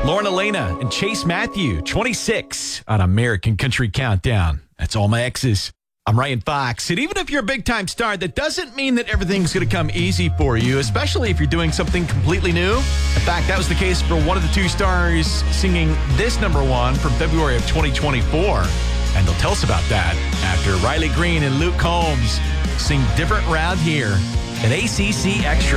Lauren Elena and Chase Matthew, 26 on American Country Countdown. That's All My Exes. I'm Ryan Fox, and even if you're a big-time star, that doesn't mean that everything's going to come easy for you, especially if you're doing something completely new. In fact, that was the case for one of the two stars singing this number one from February of 2024, and they'll tell us about that after Riley Green and Luke Combs sing Different Round here at ACC Extra.